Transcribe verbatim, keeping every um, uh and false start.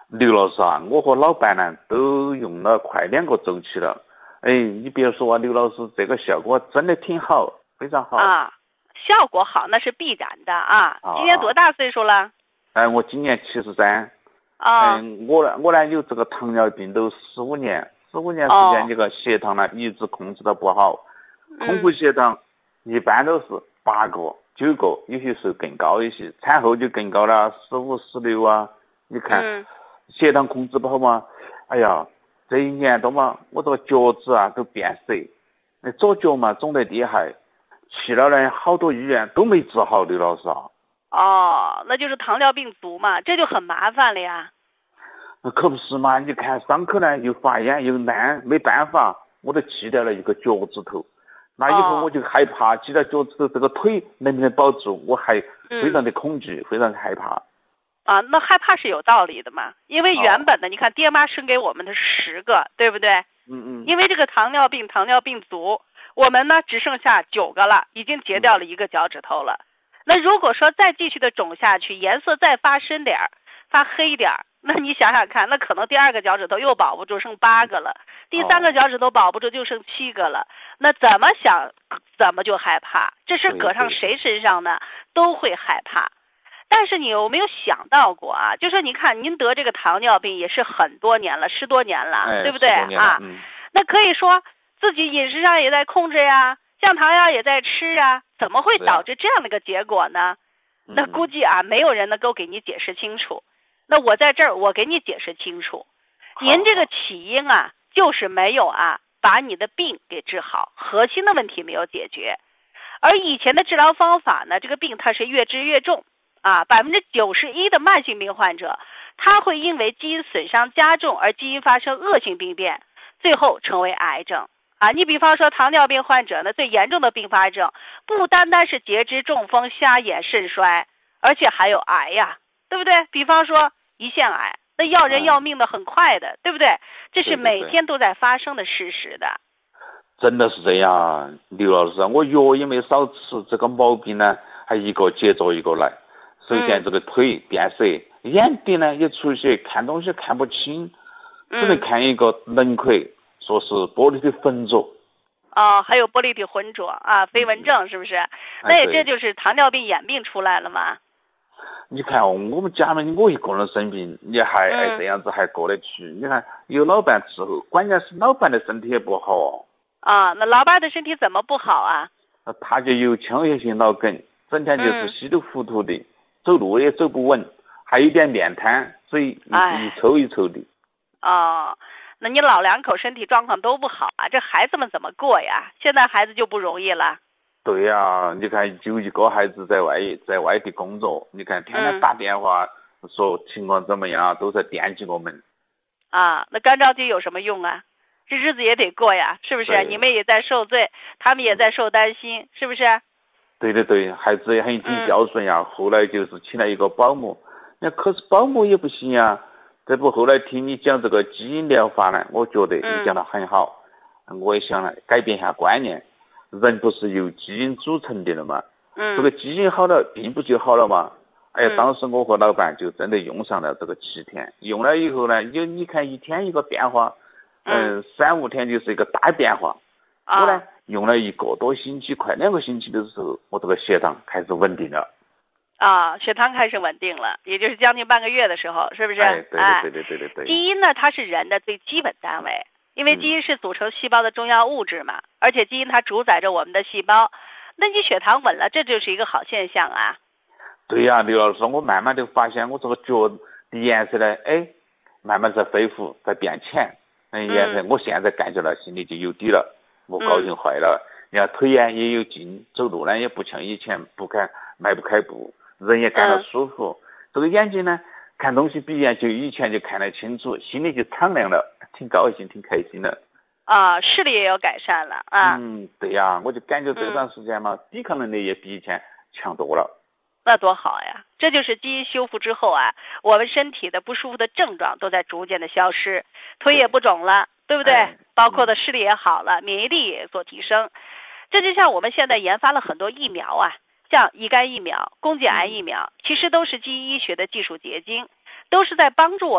刘老师啊，我和老伴呢都用了快两个周期了。哎，你别说啊，刘老师这个效果真的挺好，非常好啊。效果好那是必然的啊。 啊今年多大岁数了？ 哎，我今年七十三。 啊。 嗯，我呢，我呢有这个糖尿病都十五年，十五年时间，这个血糖呢一直控制的不好，空腹血糖一般都是八个、九个，有些时候更高一些，产后就更高了，十五、十六啊。你看， 嗯、 血糖控制不好嘛，哎呀，这一年多嘛，我这个脚趾啊都变色，那左脚嘛肿得厉害，去了呢好多医院都没治好，刘老师啊。 哦，那就是糖尿病足嘛，这就很麻烦了呀。 那可不是嘛，你看伤口呢又发炎又烂，没办法，我都锯掉了一个脚趾头。那以后我就害怕，锯掉脚趾头这个腿能不能保住，我还非常的恐惧，嗯、非常的害怕。 啊，那害怕是有道理的嘛，因为原本的、哦、你看爹妈生给我们的是十个，对不对？ 嗯嗯。 因为这个糖尿病，糖尿病足，我们呢只剩下九个了，已经截掉了一个脚趾头了。嗯、那如果说再继续的肿下去，颜色再发深点儿，发黑点儿，那你想想看，那可能第二个脚趾头又保不住，剩八个了；第三个脚趾头保不住，就剩七个了。那怎么想，怎么就害怕？这事搁上谁身上呢，都会害怕。但是你有没有想到过啊？就说你看，您得这个糖尿病也是很多年了，十多年了， 哎、 对不对啊？ 嗯、 那可以说自己饮食上也在控制呀，降糖药也在吃啊，怎么会导致这样的一个结果呢？ 嗯、 那估计啊，没有人能够给你解释清楚。那我在这儿，我给你解释清楚。您这个起因啊，就是没有啊，把你的病给治好，核心的问题没有解决。而以前的治疗方法呢，这个病它是越治越重。啊，百分之九十一的慢性病患者，他会因为基因损伤加重而基因发生恶性病变，最后成为癌症。啊，你比方说糖尿病患者呢，最严重的并发症不单单是截肢、中风、瞎眼、肾衰，而且还有癌呀，对不对？比方说胰腺癌，那要人要命的很快的，嗯、对不对？这是每天都在发生的事实的。 真的是这样，刘老师，我药也没少吃，这个毛病呢，还一个接着一个来。首先这个腿变色，嗯、眼底呢也出血，看东西看不清，只能看一个轮廓，说是玻璃体浑浊。 哦，还有玻璃体浑浊啊，飞蚊症是不是？嗯、那也这就是糖尿病眼病出来了嘛。 你看、哦、我们家里我一个人生病，你还哎这样子还过得去？嗯、你看有老伴伺候，关键是老伴的身体也不好哦。 啊，那老伴的身体怎么不好啊？ 他就有腔叶性脑梗，整天就是稀里糊涂的。嗯走路也走不稳，还有点面瘫，嘴一一抽一抽的。 哦，那你老两口身体状况都不好啊，这孩子们怎么过呀？现在孩子就不容易了。 对呀、啊，你看就一个孩子在外在外地工作，你看天天打电话、嗯、说情况怎么样，都在惦记我们。 啊，那干着急有什么用啊？这日子也得过呀，是不是？你们也在受罪，他们也在受担心，是不是？ 对对对，孩子也很挺孝顺呀、嗯、后来就是请了一个保姆，那可是保姆也不行呀。这不后来听你讲这个基因疗法呢，我觉得你讲得很好、嗯、我也想了改变一下观念，人不是由基因组成的了吗？ 嗯， 这个基因好了病不就好了吗？哎呀，当时我和老伴就真的用上了这个七天，用了以后呢，有你看一天一个变化，嗯、呃，三五天就是一个大变化。我呢用了一个多星期，快两个星期的时候，我这个血糖开始稳定了。 啊，血糖开始稳定了，也就是将近半个月的时候，是不是？ 哎，对对对对对对。 基因呢，它是人的最基本单位，因为基因是组成细胞的重要物质嘛，嗯、而且基因它主宰着我们的细胞。那你血糖稳了，这就是一个好现象啊。 对呀、啊，刘老师，我慢慢就发现我这个脚的颜色呢，哎，慢慢在恢复，在变浅。嗯，颜色，我现在感觉到心里就有底了。我高兴坏了，你看腿呀也有劲，走路呢也不像以前不开迈不开步，人也感到舒服。嗯、这个眼睛呢，看东西比以前就以前就看得清楚，心里就敞亮了，挺高兴，挺开心的。 啊，视力也有改善了啊。 嗯，对呀、啊，我就感觉这段时间嘛，嗯、抵抗能力也比以前强多了。 那多好呀！这就是基因修复之后啊，我们身体的不舒服的症状都在逐渐的消失，腿也不肿了。对不对？ 哎、 包括的视力也好了，免疫力也做提升。这就像我们现在研发了很多疫苗啊，像乙肝疫苗、宫颈癌疫苗，其实都是基因医学的技术结晶，都是在帮助我们